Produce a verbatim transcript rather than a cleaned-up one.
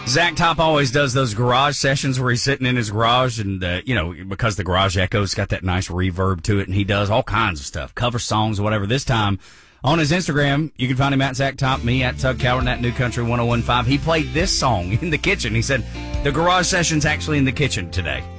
Zach Top always does those garage sessions where he's sitting in his garage and, uh, you know, because the garage echo's got that nice reverb to it, and he does all kinds of stuff, cover songs or whatever. This time on his Instagram, you can find him at Zach Top, me at Tug Coward, at New Country ten fifteen. He played this song in the kitchen. He said the garage session's actually in the kitchen today.